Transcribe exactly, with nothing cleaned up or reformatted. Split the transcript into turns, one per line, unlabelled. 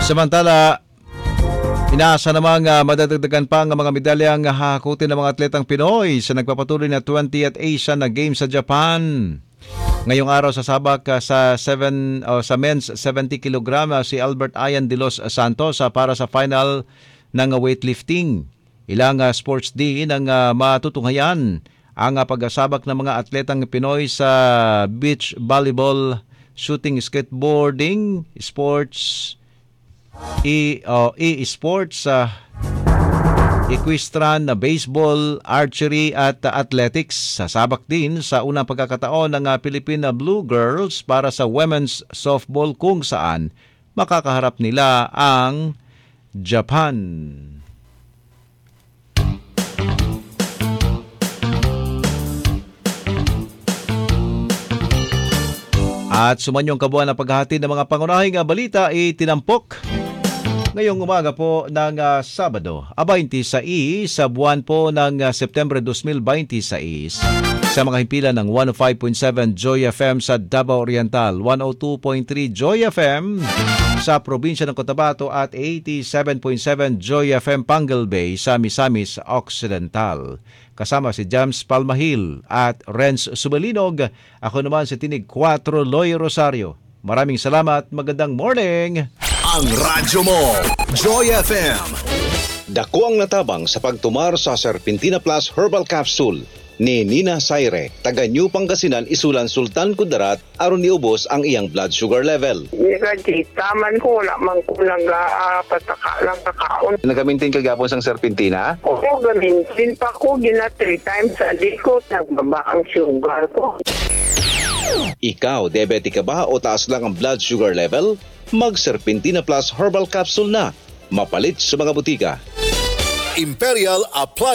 Samantala, inaasa namang uh, madadagdagan pa ang mga medalyang hahakutin ng mga atletang Pinoy sa nagpapatuloy na twentieth Asian Games sa Japan. Ngayong araw sa sabak uh, sa seven uh, sa men's seventy kilogram uh, si Albert Ian de los Santos uh, para sa final ng uh, weightlifting. Ilang uh, sports din ang uh, matutunghayan ang uh, pag-asabak ng mga atletang Pinoy sa beach volleyball, shooting, skateboarding, sports, e, uh, e-sports, uh, equestrian, baseball, archery at uh, athletics. Sasabak din sa unang pagkakataon ng uh, Philippine Blue Girls para sa women's softball kung saan makakaharap nila ang Japan. At sumanyong kabuuan na paghahati ng mga pangunahing balita ay tinampok ngayong umaga po ng uh, Sabado, twenty-six sa buwan po ng uh, September twenty twenty-six sa mga himpilan ng one oh five point seven Joy F M sa Davao Oriental, one oh two point three Joy F M sa probinsya ng Cotabato at eighty-seven point seven Joy F M Pangal Bay sa Misamis Occidental. Kasama si James Palmahil at Renz Subalinog. Ako naman si Tinig four Loy Rosario. Maraming salamat. Magandang morning.
Ang radyo mo, Joy F M. Dako ang natabang sa pagtumar sa Serpentina Plus Herbal Capsule ni Nina Saire, taga New Pangasinan, Isulan, Sultan Kudarat, aron niubos ang iyang blood sugar level.
Hindi taman ko, wala man ko lang uh, pataka lang kakaon.
Nagamintin ka gapon sang Serpentina?
Oo, gamintin pa ko, gina three times a day ko, nagbaba ang sugar ko.
Ikaw, diabetic ka ba o taas lang ang blood sugar level? Mag Serpentina Plus Herbal Capsule na, mapalit sa mga butika.
Imperial Appliance